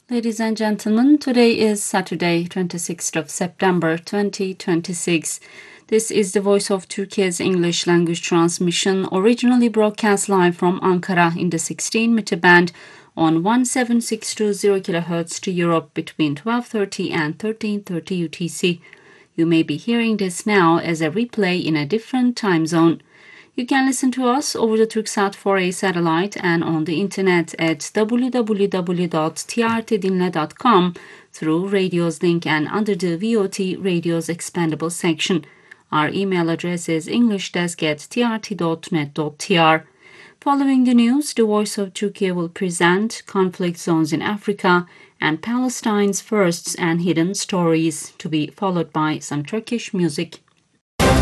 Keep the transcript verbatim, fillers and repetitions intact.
Ladies and gentlemen, today is Saturday, twenty-sixth of September twenty twenty-six. This is the Voice of Turkey's English language transmission, originally broadcast live from Ankara in the sixteen meter band on one seven six two zero kilohertz to Europe between twelve thirty and thirteen thirty U T C. You may be hearing this now as a replay in a different time zone. You can listen to us over the Turksat four A satellite and on the internet at w w w dot t r t dinle dot com through Radio's link and under the V O T Radio's expandable section. Our email address is englishdesk at t r t dot net dot t r. Following the news, the Voice of Turkey will present conflict zones in Africa and Palestine's firsts and hidden stories, to be followed by some Turkish music.